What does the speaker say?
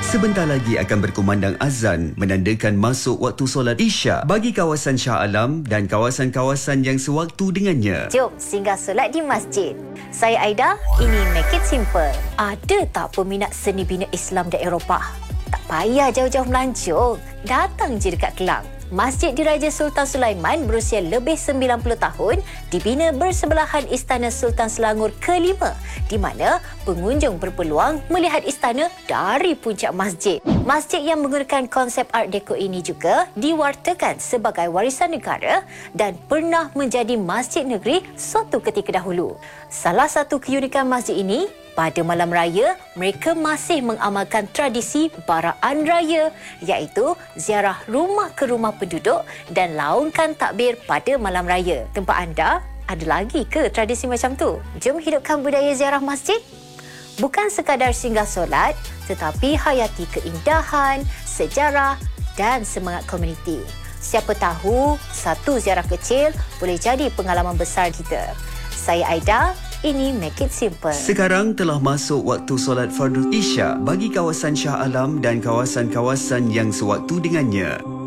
Sebentar lagi akan berkumandang azan menandakan masuk waktu solat Isyak bagi kawasan Shah Alam dan kawasan-kawasan yang sewaktu dengannya. Jom singgah solat di masjid. Saya Aida, ini Make It Simple. Ada tak peminat seni bina Islam dan Eropah? Tak payah jauh-jauh melancong. Datang je dekat Kelang. Masjid Diraja Sultan Sulaiman berusia lebih 90 tahun dibina bersebelahan Istana Sultan Selangor ke-5 di mana pengunjung berpeluang melihat istana dari puncak masjid. Masjid yang menggunakan konsep Art Deco ini juga diwartakan sebagai warisan negara dan pernah menjadi masjid negeri suatu ketika dahulu. Salah satu keunikan masjid ini, pada malam raya, mereka masih mengamalkan tradisi Baraan Raya iaitu ziarah rumah ke rumah penduduk dan laungkan takbir pada malam raya. Tempat anda ada lagi ke tradisi macam tu? Jom hidupkan budaya ziarah masjid. Bukan sekadar singgah solat, tetapi hayati keindahan, sejarah dan semangat komuniti. Siapa tahu, satu ziarah kecil boleh jadi pengalaman besar kita. Saya Aida, ini Make It Simple. Sekarang telah masuk waktu solat fardu Isyak bagi kawasan Shah Alam dan kawasan-kawasan yang sewaktu dengannya.